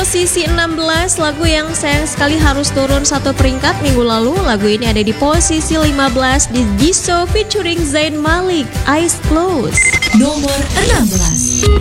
posisi 16, lagu yang sayang sekali harus turun satu peringkat minggu lalu. Lagu ini ada di posisi 15 di Jisoo featuring Zayn Malik, Eyes Closed. Nomor 16.